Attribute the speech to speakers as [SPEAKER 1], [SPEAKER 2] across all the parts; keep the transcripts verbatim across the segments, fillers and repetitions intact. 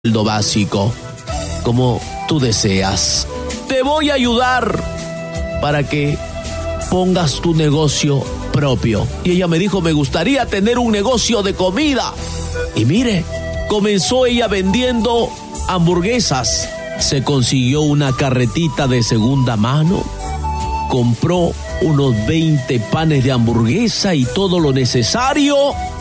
[SPEAKER 1] sueldo básico, como tú deseas. Te voy a ayudar para que pongas tu negocio propio. Y ella me dijo, me gustaría tener un negocio de comida. Y mire, comenzó ella vendiendo hamburguesas. Se consiguió una carretita de segunda mano, compró unos veinte panes de hamburguesa y todo lo necesario,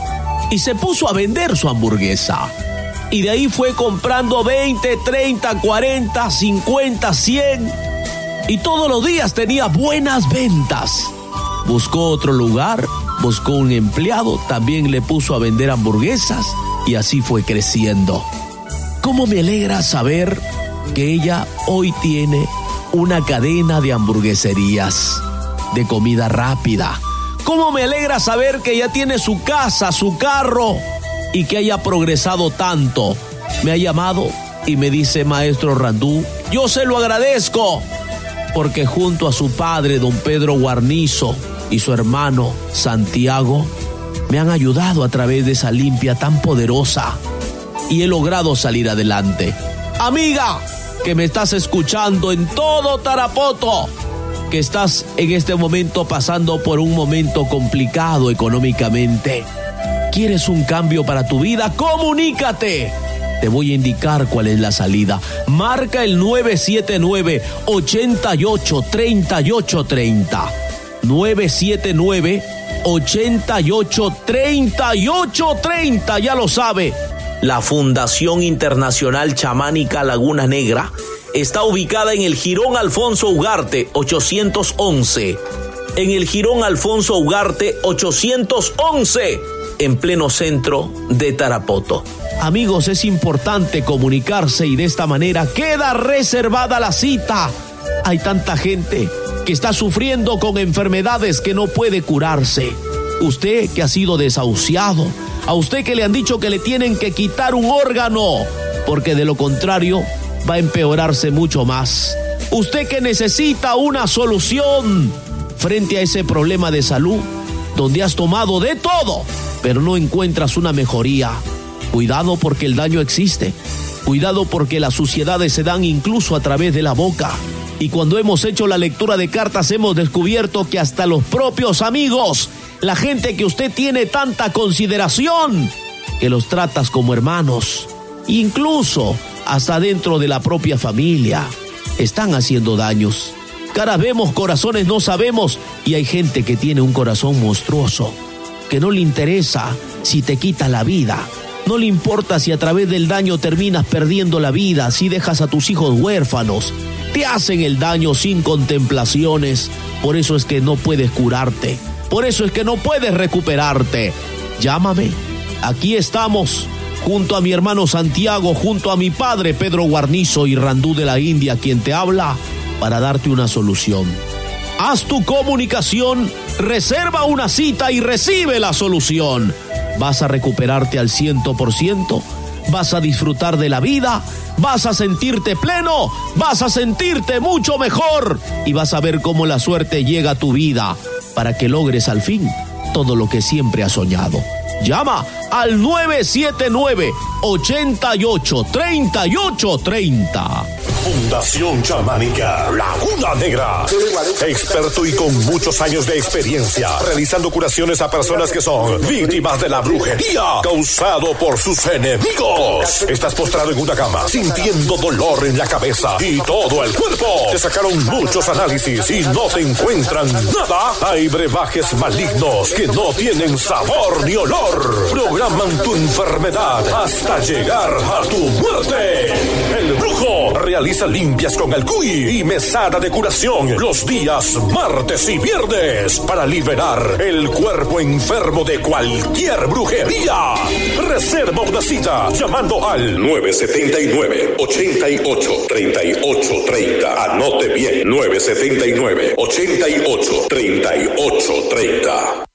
[SPEAKER 1] y se puso a vender su hamburguesa. Y de ahí fue comprando veinte, treinta, cuarenta, cincuenta, cien. Y todos los días tenía buenas ventas. Buscó otro lugar, buscó un empleado, también le puso a vender hamburguesas y así fue creciendo. ¿Cómo me alegra saber que ella hoy tiene una cadena de hamburgueserías, de comida rápida? ¿Cómo me alegra saber que ella tiene su casa, su carro y que haya progresado tanto? Me ha llamado y me dice, maestro Randú, yo se lo agradezco porque junto a su padre, don Pedro Guarnizo, y su hermano Santiago, me han ayudado a través de esa limpia tan poderosa y he logrado salir adelante. Amiga, que me estás escuchando en todo Tarapoto, que estás en este momento pasando por un momento complicado económicamente, ¿quieres un cambio para tu vida? ¡Comunícate! Te voy a indicar cuál es la salida. Marca el nueve siete nueve, ocho ocho, tres ocho tres cero. nueve siete nueve, ocho ocho, tres ocho tres cero. Ya lo sabe. La Fundación Internacional Chamánica Laguna Negra está ubicada en el Jirón Alfonso Ugarte ochocientos once. En el Jirón Alfonso Ugarte ochocientos once, en pleno centro de Tarapoto. Amigos, es importante comunicarse y de esta manera queda reservada la cita. Hay tanta gente que está sufriendo con enfermedades que no puede curarse. Usted que ha sido desahuciado, a usted que le han dicho que le tienen que quitar un órgano, porque de lo contrario va a empeorarse mucho más. Usted que necesita una solución frente a ese problema de salud, donde has tomado de todo, pero no encuentras una mejoría. Cuidado porque el daño existe. Cuidado porque las suciedades se dan incluso a través de la boca. Y cuando hemos hecho la lectura de cartas hemos descubierto que hasta los propios amigos, la gente que usted tiene tanta consideración, que los tratas como hermanos, incluso hasta dentro de la propia familia, están haciendo daños. Caras vemos, corazones no sabemos, y hay gente que tiene un corazón monstruoso, que no le interesa si te quita la vida. No le importa si a través del daño terminas perdiendo la vida, si dejas a tus hijos huérfanos. Te hacen el daño sin contemplaciones. Por eso es que no puedes curarte. Por eso es que no puedes recuperarte. Llámame. Aquí estamos, junto a mi hermano Santiago, junto a mi padre Pedro Guarnizo y Randú de la India, quien te habla, para darte una solución. Haz tu comunicación, reserva una cita y recibe la solución. Vas a recuperarte al ciento por ciento, vas a disfrutar de la vida, vas a sentirte pleno, vas a sentirte mucho mejor y vas a ver cómo la suerte llega a tu vida para que logres al fin todo lo que siempre has soñado. Llama al nueve siete nueve, ocho ocho, tres ocho tres cero.
[SPEAKER 2] Fundación Chamánica Laguna Negra. Experto y con muchos años de experiencia, realizando curaciones a personas que son víctimas de la brujería causado por sus enemigos. Estás postrado en una cama, sintiendo dolor en la cabeza y todo el cuerpo. Te sacaron muchos análisis y no te encuentran nada. Hay brebajes malignos que no tienen sabor ni olor. Programan tu enfermedad hasta llegar a tu muerte. El brujo realiza limpias con el cuy y mesada de curación los días martes y viernes para liberar el cuerpo enfermo de cualquier brujería. Reserva una cita llamando al nueve siete nueve, ocho ocho, tres ocho tres cero. Anote bien, nueve siete nueve, ocho ocho, tres ocho tres cero.